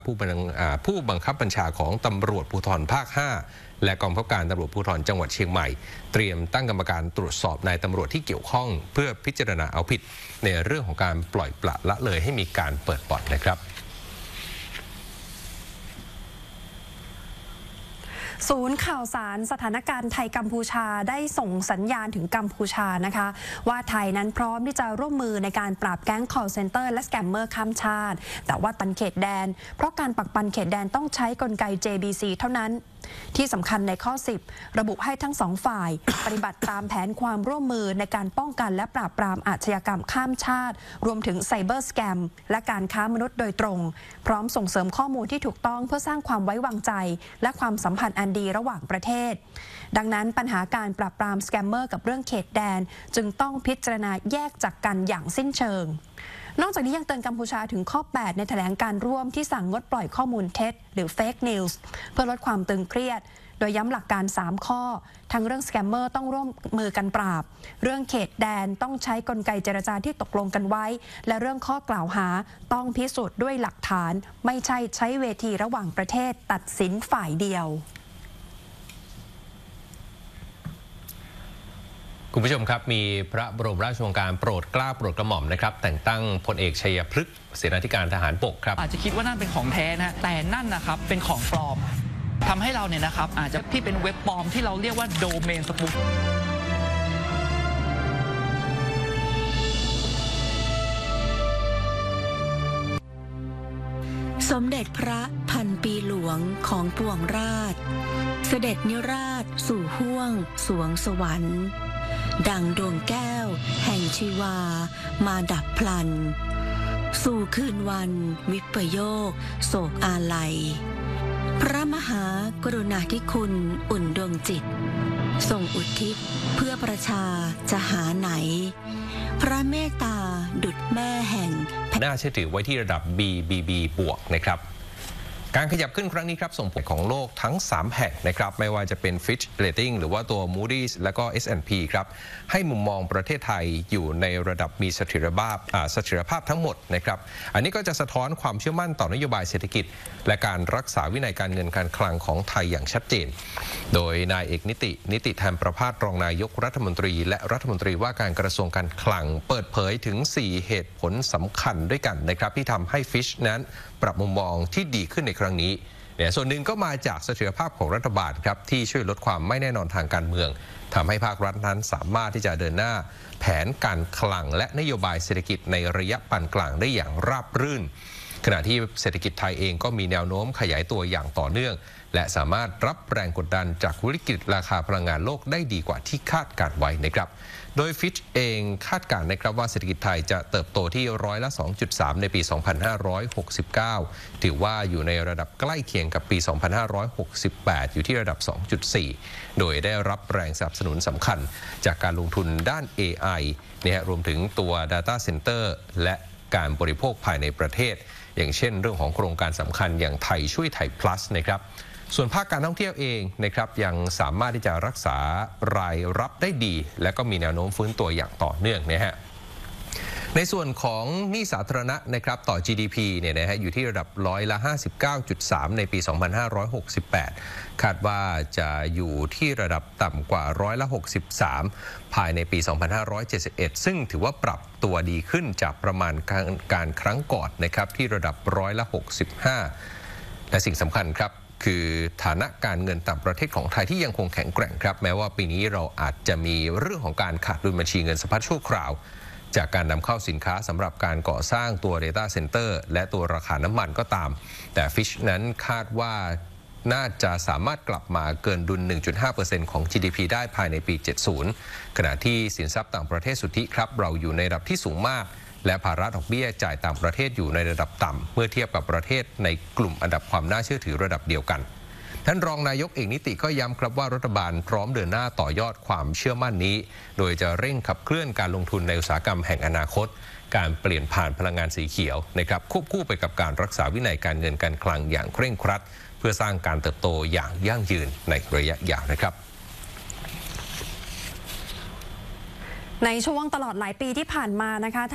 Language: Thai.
ผู้บังคับบัญชาของตำรวจภูธรภาค 5 และกองบังคับการตำรวจภูธรจังหวัดเชียงใหม่เตรียมตั้งกรรมการตรวจสอบนายตำรวจที่เกี่ยวข้องเพื่อพิจารณาเอาผิดในเรื่องของการปล่อยปละละเลยให้มีการเปิดบ่อนนะครับศูนย์ข่าวสารสถานการณ์ไทยกัมพูชาได้ส่งสัญญาณถึงกัมพูชานะคะว่าไทยนั้นพร้อมที่จะร่วมมือในการปราบแก๊ง call center และสแกมเมอร์ข้ามชาติแต่ว่าปันเขตแดนเพราะการปักปันเขตแดนต้องใช้กลไก JBC เท่านั้นที่สำคัญในข้อ 10 ระบุให้ทั้งสองฝ่าย ปฏิบัติตามแผนความร่วมมือในการป้องกันและปราบปรามอาชญากรรมข้ามชาติรวมถึงไซเบอร์สแกมและการค้ามนุษย์โดยตรงพร้อมส่งเสริมข้อมูลที่ถูกต้องเพื่อสร้างความไว้วางใจและความสัมพันธ์อันดีระหว่างประเทศดังนั้นปัญหาการปราบปรามสแกมเมอร์กับเรื่องเขตแดนจึงต้องพิจารณาแยกจากกันอย่างสิ้นเชิงนอกจากนี้ยังเตือนกัมพูชาถึงข้อ 8 ในแถลงการร่วมที่สั่งงดปล่อยข้อมูลเท็จหรือ Fake News เพื่อลดความตึงเครียดโดยย้ำหลักการ 3 ข้อทั้งเรื่องสแกมเมอร์ต้องร่วมมือกันปราบเรื่องเขตแดนต้องใช้กลไกเจรจาที่ตกลงกันไว้และเรื่องข้อกล่าวหาต้องพิสูจน์ด้วยหลักฐานไม่ใช่ใช้เวทีระหว่างประเทศตัดสินฝ่ายเดียวคุณผู้ชมครับมีพระบรมราชโองการโปรดเกล้าโปรดกระหม่อมนะครับแต่งตั้งพลเอกชัยพฤกษ์เสนาธิการทหารบกครับอาจจะคิดว่านั่นเป็นของแท้นะแต่นั่นนะครับเป็นของปลอมทำให้เราเนี่ยนะครับอาจจะที่เป็นเว็บปลอมที่เราเรียกว่าโดเมนสปูฟสมเด็จพระพันปีหลวงของปวงราชเสด็จนิราชสู่ห้วงสวงสวรรค์ดังดวงแก้วแห่งชีวามาดับพลันสู่คืนวันวิปโยคโศกอาลัยพระมหากรุณาธิคุณอุ่นดวงจิตทรงอุทิศเพื่อประชาจะหาไหนพระเมตตาดุจแม่แห่งน่าเชื่อถือไว้ที่ระดับ BBB บวกนะครับการขยับขึ้นครั้งนี้ครับส่งผลของโลกทั้ง3แห่งนะครับไม่ว่าจะเป็น Fitch Rating หรือว่าตัว Moody's และก็ S&P ครับให้มุมมองประเทศไทยอยู่ในระดับมีเสถียรภาพทั้งหมดนะครับอันนี้ก็จะสะท้อนความเชื่อมั่นต่อนโยบายเศรษฐกิจและการรักษาวินัยการเงินการคลังของไทยอย่างชัดเจนโดยนายเอกนิติธรรมประภาสรองนายกรัฐมนตรีและรัฐมนตรีว่าการกระทรวงการคลังเปิดเผยถึง4เหตุผลสำคัญด้วยกันนะครับที่ทำให้ Fitch นั้นปรับมุมมองที่ดีขึ้นในครั้งนี้ส่วนหนึ่งก็มาจากเสถียรภาพของรัฐบาลครับที่ช่วยลดความไม่แน่นอนทางการเมืองทำให้ภาครัฐนั้นสามารถที่จะเดินหน้าแผนการคลังและนโยบายเศรษฐกิจในระยะปานกลางได้อย่างราบรื่นขณะที่เศรษฐกิจไทยเองก็มีแนวโน้มขยายตัวอย่างต่อเนื่องและสามารถรับแรงกดดันจากวิกฤตราคาพลังงานโลกได้ดีกว่าที่คาดการไว้นะครับโดย Fitch เองคาดการณ์นะครับว่าเศรษฐกิจไทยจะเติบโตที่2.3%ในปี 2569 ถือว่าอยู่ในระดับใกล้เคียงกับปี 2568 อยู่ที่ระดับ 2.4 โดยได้รับแรงสนับสนุนสำคัญจากการลงทุนด้าน AI รวมถึงตัว Data Center และการบริโภคภายในประเทศอย่างเช่นเรื่องของโครงการสำคัญอย่างไทยช่วยไทย plus นะครับส่วนภาคการท่องเที่ยวเองนะครับยังสามารถที่จะรักษารายรับได้ดีและก็มีแนวโน้มฟื้นตัวอย่างต่อเนื่องนะฮะในส่วนของหนี้สาธารณะนะครับต่อ GDP เนี่ยนะฮะอยู่ที่ระดับ59.3 ในปี 2568 คาดว่าจะอยู่ที่ระดับต่ำกว่า63%ภายในปี 2571 ซึ่งถือว่าปรับตัวดีขึ้นจากประมาณการครั้งก่อนนะครับที่ระดับ65%และสิ่งสำคัญครับคือฐานะการเงินต่างประเทศของไทยที่ยังคงแข็งแกร่งครับแม้ว่าปีนี้เราอาจจะมีเรื่องของการขาดดุลบัญชีเงินสะพัดชั่วคราวจากการนำเข้าสินค้าสำหรับการก่อสร้างตัว Data Center และตัวราคาน้ำมันก็ตามแต่ Fitch นั้นคาดว่าน่าจะสามารถกลับมาเกินดุล 1.5% ของ GDP ได้ภายในปี 70 ขณะที่สินทรัพย์ต่างประเทศสุทธิครับเราอยู่ในระดับที่สูงมากและภาระดอกเบี้ยจ่ายต่างประเทศอยู่ในระดับต่ำเมื่อเทียบกับประเทศในกลุ่มอันดับความน่าเชื่อถือระดับเดียวกันท่านรองนายกเอกนิติก็ย้ำครับว่ารัฐบาลพร้อมเดินหน้าต่อยอดความเชื่อมั่นนี้โดยจะเร่งขับเคลื่อนการลงทุนในอุตสาหกรรมแห่งอนาคตการเปลี่ยนผ่านพลังงานสีเขียวนะครับควบคู่ไปกับการรักษาวินัยการเงินการคลังอย่างเคร่งครัดเพื่อสร้างการเติบโตอย่างยั่งยืนในระยะยาวนะครับในช่วงตลอดหลายปีที่ผ่านมานะคะ